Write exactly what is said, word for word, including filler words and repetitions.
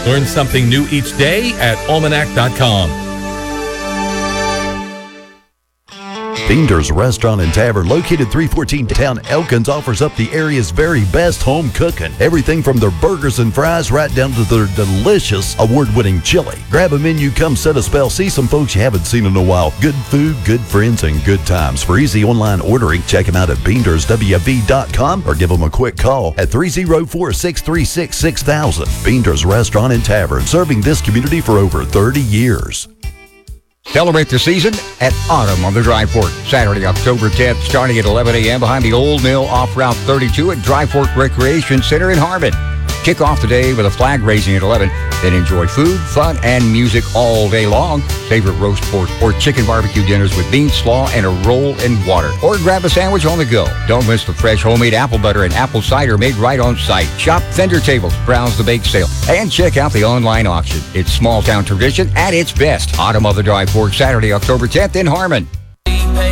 Learn something new each day at almanac dot com. Fiender's Restaurant and Tavern, located three fourteen Town Elkins, offers up the area's very best home cooking. Everything from their burgers and fries right down to their delicious award-winning chili. Grab a menu, come set a spell, see some folks you haven't seen in a while. Good food, good friends, and good times. For easy online ordering, check them out at beenders w v dot com or give them a quick call at three oh four, six three six, six thousand. Fiender's Restaurant and Tavern, serving this community for over thirty years. Celebrate the season at Autumn on the Dry Fork. Saturday, October tenth, starting at eleven a.m. behind the Old Mill off Route thirty-two at Dry Fork Recreation Center in Harmon. Kick off the day with a flag raising at eleven. Then enjoy food, fun, and music all day long. Favorite roast pork or chicken barbecue dinners with bean slaw and a roll and water. Or grab a sandwich on the go. Don't miss the fresh homemade apple butter and apple cider made right on site. Shop vendor tables, browse the bake sale, and check out the online auction. It's small town tradition at its best. Autumn of the Dry Fork, Saturday, October tenth in Harmon.